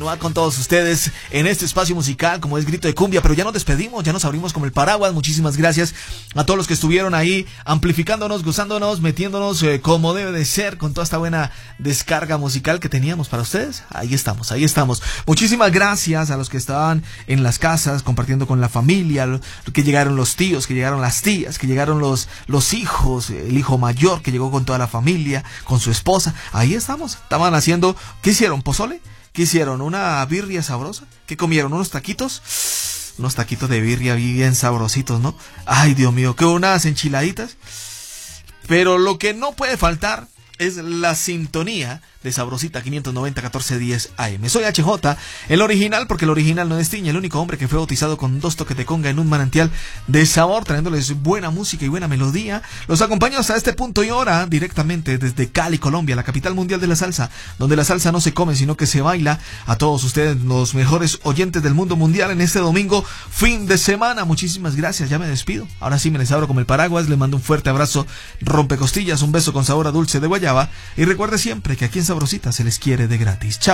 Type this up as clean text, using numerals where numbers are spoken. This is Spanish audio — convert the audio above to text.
Con todos ustedes en este espacio musical como es Grito de Cumbia, pero ya nos despedimos, ya nos abrimos como el paraguas. Muchísimas gracias a todos los que estuvieron ahí amplificándonos, gozándonos, metiéndonos como debe de ser con toda esta buena descarga musical que teníamos para ustedes. Ahí estamos, ahí estamos. Muchísimas gracias a los que estaban en las casas compartiendo con la familia, que llegaron los tíos, que llegaron las tías, que llegaron los hijos, el hijo mayor que llegó con toda la familia, con su esposa. Ahí estamos, estaban haciendo, ¿qué hicieron? ¿Pozole? ¿Qué hicieron? ¿Una birria sabrosa? ¿Qué comieron? ¿Unos taquitos? Unos taquitos de birria bien sabrositos, ¿no? Ay, Dios mío, ¿qué unas enchiladitas? Pero lo que no puede faltar es la sintonía de Sabrosita 590 1410 AM. Soy HJ, el original, porque el original no destiña, el único hombre que fue bautizado con 2 toques de conga en un manantial de sabor, trayéndoles buena música y buena melodía. Los acompaño hasta este punto y hora, directamente desde Cali, Colombia, la capital mundial de la salsa, donde la salsa no se come, sino que se baila. A todos ustedes, los mejores oyentes del mundo mundial, en este domingo, fin de semana. Muchísimas gracias, ya me despido. Ahora sí me les abro como el paraguas, les mando un fuerte abrazo, rompecostillas, un beso con sabor a dulce de guayaba. Y recuerde siempre que aquí en Sabrosita se les quiere de gratis. Chao.